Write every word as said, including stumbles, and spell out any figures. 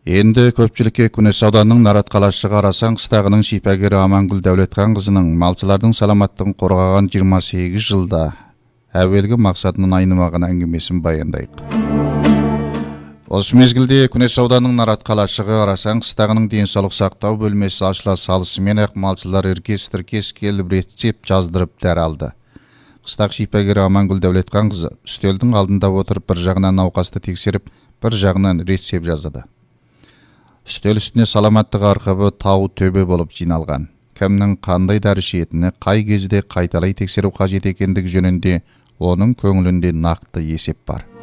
Енді көпчілікке Күнес ауданының Нарат қалашығы Арасан қыстағының шипагері Амангүл Дәулетхан қызының малчылардың саламаттығын қорғаған жиырма сегіз жылда әуелгі мақсатынан айнымаған әңгімесін баяндайық. Осы мезгілде Күнес ауданының Нарат қалашығы Арасан қыстағының денсаулық сақтау бөлмесі ашыла салысымен ақ малчылар іркес-тіркес келіп рецепт жаздырып дәрі алды. Қыстақ шипагері Амангүл Дәулетхан қызы үстелдің алдында отырып бір жағынан науқасты тексеріп, бір жағынан рецепт жазды. Үстел үстіне саламаттық арқабы тау төбе болып жиналған. Кімнің қандай дәрі ішетіні, қай кезде қайталай тексеру қажет екендігі жөнінде оның көңілінде нақты есеп бар.